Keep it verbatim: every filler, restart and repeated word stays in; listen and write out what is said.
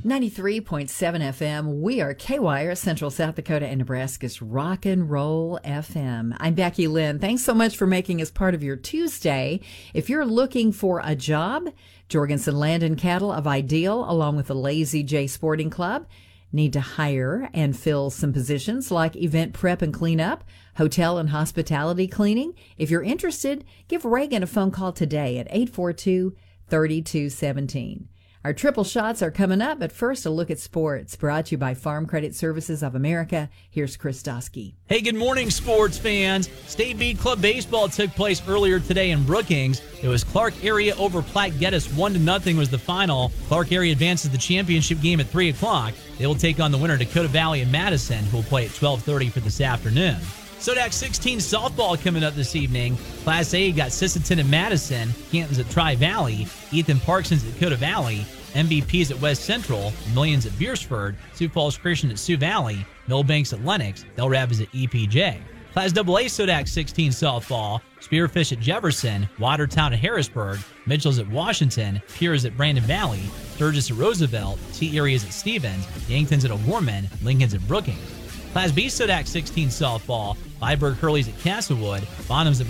ninety-three point seven F M. We are K-Wire, Central South Dakota and Nebraska's Rock and Roll F M. I'm Becky Lynn. Thanks so much for making us part of your Tuesday. If you're looking for a job, Jorgensen Land and Cattle of Ideal, along with the Lazy J Sporting Club, need to hire and fill some positions like event prep and cleanup, hotel and hospitality cleaning. If you're interested, give Reagan a phone call today at eight four two, three two one seven. Our triple shots are coming up, but first a look at sports, brought to you by Farm Credit Services of America. Here's Chris Dosky. Hey, good morning, sports fans. State Beat Club Baseball took place earlier today in Brookings. It was Clark Area over Platte Geddes. One to nothing was the final. Clark Area advances the championship game at three o'clock. They will take on the winner, Dakota Valley and Madison, who will play at twelve thirty for this afternoon. Sodak sixteen softball coming up this evening. Class A got Sisseton and Madison, Canton's at Tri-Valley, Ethan Parkson's at Dakota Valley, M V P's at West Central, Millions at Beersford, Sioux Falls Christian at Sioux Valley, Millbanks at Lennox, Del Rapids at E P J. Class double A Sodak sixteen softball, Spearfish at Jefferson, Watertown at Harrisburg, Mitchell's at Washington, Piers at Brandon Valley, Sturgis at Roosevelt, T Areas at Stevens, Yankton's at O'Gorman, Lincoln's at Brookings. Class B Sodak sixteen softball, Byberg Hurley's at Castlewood, Bonham's at